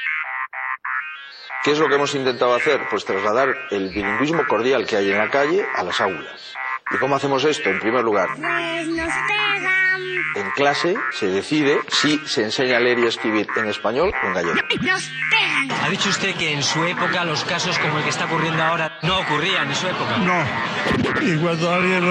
¿Qué es lo que hemos intentado hacer? Pues trasladar el bilingüismo cordial que hay en la calle a las aulas. ¿Y cómo hacemos esto? En primer lugar, Pues nos pegan. en clase se decide si se enseña a leer y escribir en español o en gallego. Nos pegan. Ha dicho usted que en su época los casos como el que está ocurriendo ahora no ocurrían en su época. No. Y cuando alguien